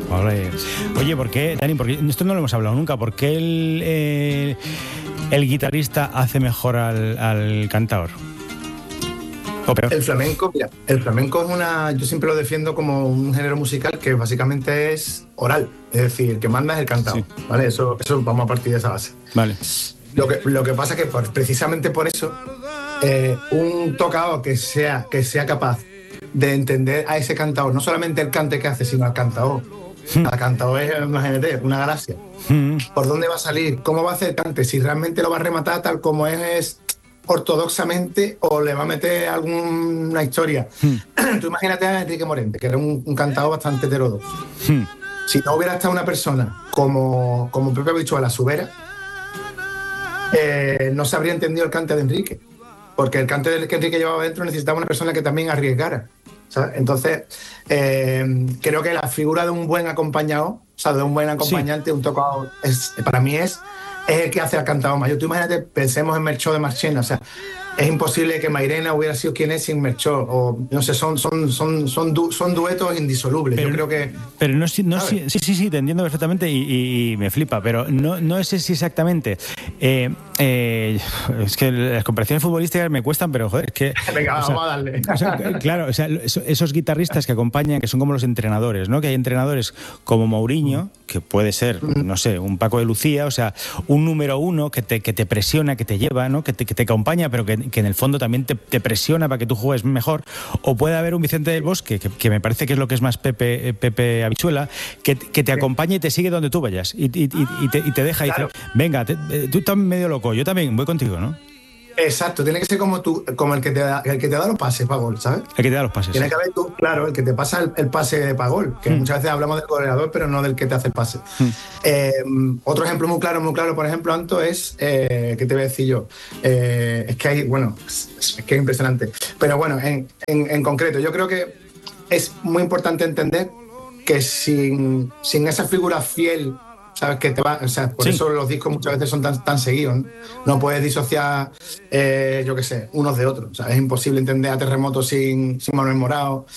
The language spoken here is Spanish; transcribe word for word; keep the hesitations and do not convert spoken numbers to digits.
Vale. Oye, ¿por qué, Dani? Porque esto no lo hemos hablado nunca. ¿Por qué el, eh, el guitarrista hace mejor al, al cantador? ¿O peor? El flamenco, mira, el flamenco es una, yo siempre lo defiendo como un género musical que básicamente es oral, es decir, el que manda es el cantador, sí. ¿Vale? Eso, eso vamos a partir de esa base. Vale. Lo que, lo que pasa es que por, precisamente por eso, eh, un tocador que sea, que sea capaz de entender a ese cantador, no solamente el cante que hace, sino al cantador. Hmm. Al cantador es, imagínate, una galaxia. Hmm. ¿Por dónde va a salir? ¿Cómo va a hacer el cante? Si realmente lo va a rematar tal como es, es ortodoxamente o le va a meter alguna historia. Hmm. Tú imagínate a Enrique Morente, que era un, un cantador bastante heterodoxo. Hmm. Si no hubiera estado una persona como, como Pepe Habichuela Subera, eh, no se habría entendido el cante de Enrique, porque el cante que Enrique llevaba dentro necesitaba una persona que también arriesgara, ¿sabes? Entonces, eh, creo que la figura de un buen acompañado, o sea, de un buen acompañante, sí. un tocador, es, para mí es, es el que hace al cantador mayor. Tú imagínate, pensemos en Melchor de Marchena, o sea, es imposible que Mairena hubiera sido quien es sin Melchor, o no sé, son, son, son, son, du, son duetos indisolubles. Pero, yo creo que... Pero no, no sí, sí, sí, sí, te entiendo perfectamente y, y, y me flipa, pero no, no es si exactamente. Eh, eh, es que las comparaciones futbolísticas me cuestan, pero joder, es que... Venga, o sea, vamos a darle. O sea, claro, o sea, esos guitarristas que acompañan, que son como los entrenadores, ¿no? Que hay entrenadores como Mourinho, que puede ser, no sé, un Paco de Lucía, o sea, un número uno que te, que te presiona, que te lleva, ¿no? Que te, que te acompaña, pero que, que en el fondo también te, te presiona para que tú juegues mejor. O puede haber un Vicente del Bosque, que, que me parece que es lo que es más Pepe, Pepe Habichuela, que, que te acompaña y te sigue donde tú vayas y, y, y, y, te, y te deja y claro. dice, venga, te, tú estás medio loco, yo también voy contigo, ¿no? Exacto, tiene que ser como tú, como el que te da, el que te da los pases para gol, ¿sabes? El que te da los pases. Tiene sí. que haber tú, claro, el que te pasa el, el pase para gol, que mm. muchas veces hablamos del goleador, pero no del que te hace el pase. Mm. Eh, otro ejemplo muy claro, muy claro, por ejemplo, Anto, es, eh, ¿qué te voy a decir yo? Eh, es que hay, bueno, es, es que es impresionante. Pero bueno, en, en, en concreto, yo creo que es muy importante entender que sin, sin esa figura fiel, ¿sabes? Que te va, o sea, por sí. eso los discos muchas veces son tan, tan seguidos, ¿no? No puedes disociar, eh, yo qué sé, unos de otros. O sea, es imposible entender a Terremoto sin, sin Manuel Morao,